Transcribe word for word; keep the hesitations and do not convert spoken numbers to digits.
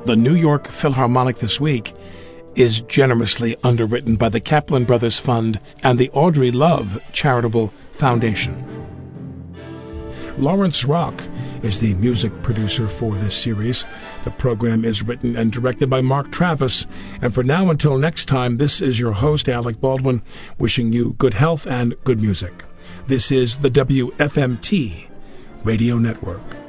The New York Philharmonic This Week is generously underwritten by the Kaplan Brothers Fund and the Audrey Love Charitable Foundation. Lawrence Rock is the music producer for this series. The program is written and directed by Mark Travis. And for now, until next time, this is your host, Alec Baldwin, wishing you good health and good music. This is the W F M T Radio Network.